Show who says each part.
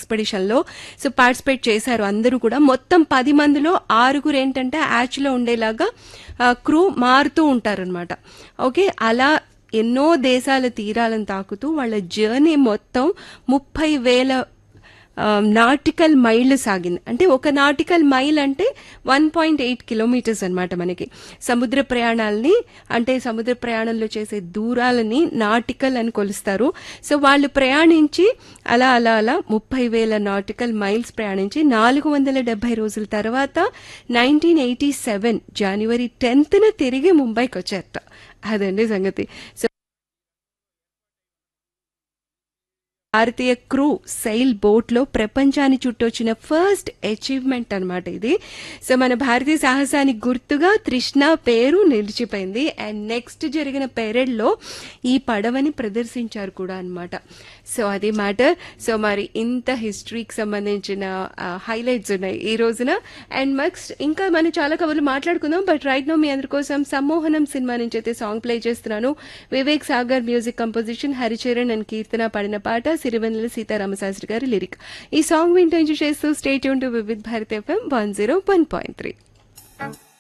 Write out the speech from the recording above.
Speaker 1: ఎక్స్పెడిషన్లో. So participate చేశారు అందరూ కూడా. మొత్తం 10 మందిలో 6 ఏంటంటే యాచ్లో ఉండేలాగా క్రూ మారుతూ ఉంటారనమాట. ఓకే, అలా ఎన్నో దేశాల తీరాలను తాకుతూ వాళ్ళ జర్నీ మొత్తం 30,000 నాటికల్ మైళ్ళు సాగింది. అంటే ఒక నాటికల్ మైల్ అంటే 1.8 కిలోమీటర్స్ అనమాట. మనకి సముద్ర ప్రయాణాలని, అంటే సముద్ర ప్రయాణంలో చేసే దూరాలని నాటికల్ అని కొలుస్తారు. సో వాళ్ళు ప్రయాణించి అలా అలా అలా 30,000 నాటికల్ మైల్స్ ప్రయాణించి 470 రోజుల తర్వాత 1987 జనవరి 10న తిరిగి ముంబైకి వచ్చారట. అదండి సంగతి. సో భారతీయ క్రూ సెయిల్ బోట్ లో ప్రపంచాన్ని చుట్టొచ్చిన ఫస్ట్ అచీవ్మెంట్ అనమాట ఇది. సో మన భారతీయ సాహసానికి గుర్తుగా తృష్ణ పేరు నిలిచిపోయింది. అండ్ నెక్స్ట్ జరిగిన పెరేడ్ లో ఈ పడవని ప్రదర్శించారు కూడా అనమాట. సో అది మ్యాటర్. సో మరి ఇంత హిస్టరీకి సంబంధించిన హైలైట్స్ ఉన్నాయి ఈ రోజున. అండ్ నెక్స్ట్ ఇంకా మనం చాలా కబుర్లు మాట్లాడుకుందాం. బట్ రైట్ నో మీ అందరి కోసం సమ్మోహనం సినిమా నుంచి అయితే సాంగ్ ప్లే చేస్తున్నాను. Vivek Sagar music composition, Haricharan and కీర్తన పాడిన పాట, సిరివెన్నెల సీతారామశాస్త్రి గారి లిరిక్. ఈ సాంగ్ వింటూ ఎంజాయ్ చేస్తూ stay tune to Vividh Bharati FM 101.3.